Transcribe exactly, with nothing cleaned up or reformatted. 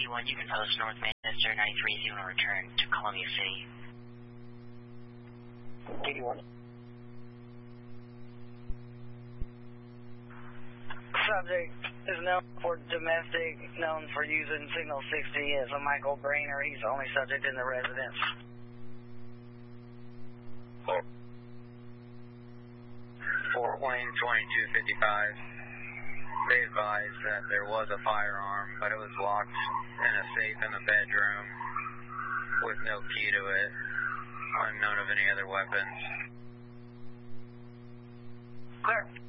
one, you can post North Manchester ninety-three if you want to return to Columbia City. eighty-one. Subject is known for domestic, known for using signal sixty as a Michael Brainer. He's the only subject in the residence. Fort Wayne twenty-two fifty-five. They advised that there was a firearm, but it was locked in a safe in the bedroom with no key to it, unknown of any other weapons. Clear.